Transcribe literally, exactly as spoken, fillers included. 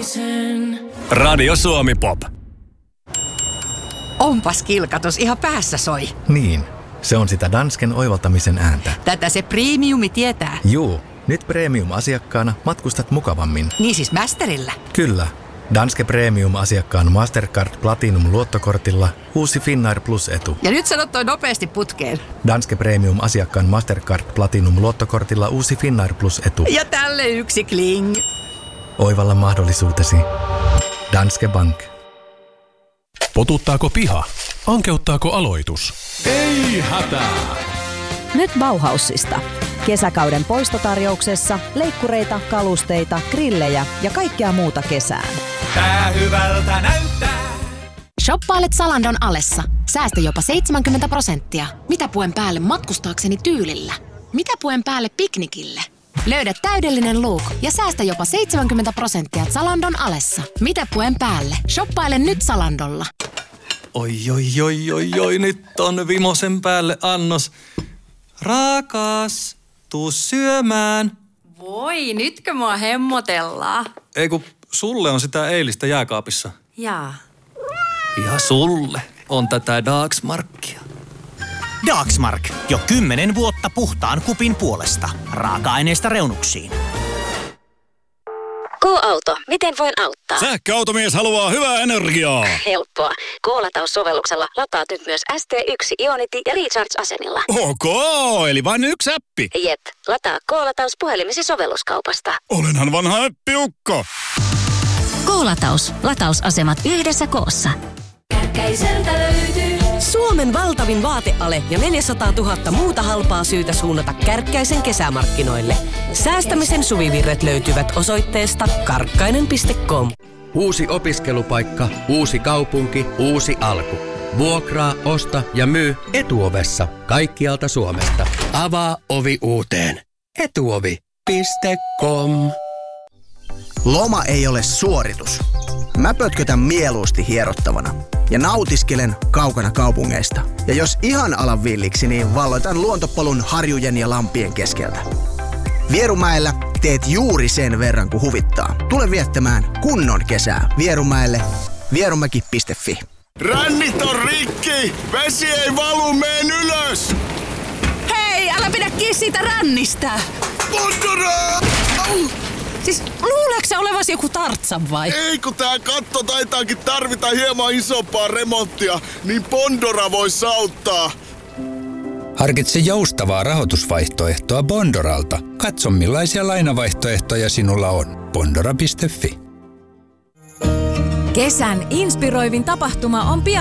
Radio Suomi Pop. Onpas kilkatus, ihan päässä soi. Niin, se on sitä Dansken oivaltamisen ääntä. Tätä se premiumi tietää. Juu, nyt premium-asiakkaana matkustat mukavammin. Niin siis Masterillä? Kyllä. Danske Premium-asiakkaan Mastercard Platinum-luottokortilla uusi Finnair Plus-etu. Ja nyt sanot toi nopeasti putkeen. Danske Premium-asiakkaan Mastercard Platinum-luottokortilla uusi Finnair Plus-etu. Ja tälle yksi kling. Oivalla mahdollisuutesi. Danske Bank. Potuttaako piha? Ankeuttaako aloitus? Ei hätää! Nyt Bauhausista. Kesäkauden poistotarjouksessa leikkureita, kalusteita, grillejä ja kaikkea muuta kesään. Tää hyvältä näyttää. Shoppailet Zalandon alessa. Säästä jopa seitsemänkymmentä prosenttia. Mitä puen päälle matkustaakseni tyylillä? Mitä puen päälle piknikille? Löydä täydellinen look ja säästä jopa seitsemänkymmentä prosenttia Zalandon alessa. Mitä puen päälle? Shoppaile nyt Zalandolla. Oi, oi, oi, oi, oi, nyt on vimosen päälle annos. Rakas, tuu syömään. Voi, nytkö mua hemmotellaan? Ei kun sulle on sitä eilistä jääkaapissa. Jaa. Ja sulle on tätä Dagsmarkia. Dagsmark. Jo kymmenen vuotta puhtaan kupin puolesta. Raaka-aineista reunuksiin. K-auto. Miten voin auttaa? Sähköautomies haluaa hyvää energiaa. Helppoa. K-lataussovelluksella lataat nyt myös S T yksi Ionity ja Recharge-asemilla. Ok, eli vain yksi appi. Jep. Lataa K-lataus puhelimesi sovelluskaupasta. Olenhan vanha äppiukko. K-lataus. Latausasemat yhdessä koossa. Kärkkäiseltä löytyy Suomen valtavin vaateale ja neljäsataatuhatta muuta halpaa syytä suunnata Kärkkäisen kesämarkkinoille. Säästämisen suvivirret löytyvät osoitteesta karkkainen piste com. Uusi opiskelupaikka, uusi kaupunki, uusi alku. Vuokraa, osta ja myy Etuovessa kaikkialta Suomesta. Avaa ovi uuteen. Etuovi piste com. Loma ei ole suoritus. Mä pötkötän mieluusti hierottavana ja nautiskelen kaukana kaupungeista. Ja jos ihan alan villiksi, niin valloitan luontopolun harjujen ja lampien keskeltä. Vierumäellä teet juuri sen verran kuin huvittaa. Tule viettämään kunnon kesää Vierumäelle. Vierumäki piste fi. Rännit on rikki! Vesi ei valu, meen ylös! Hei, älä pidä kiinni siitä rännistä! Montara! Siis luuleeko sä olevasi joku Tartsan vai? Ei, kun tää katto taitaakin tarvita hieman isompaa remonttia, niin Bondora vois auttaa. Harkitse joustavaa rahoitusvaihtoehtoa Bondoralta. Katso millaisia lainavaihtoehtoja sinulla on. Bondora piste fi. Kesän inspiroivin tapahtuma on pian